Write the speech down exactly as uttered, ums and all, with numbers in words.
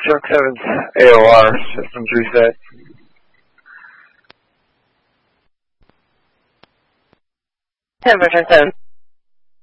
Truck seven's A O R systems reset. ten for Truck seven.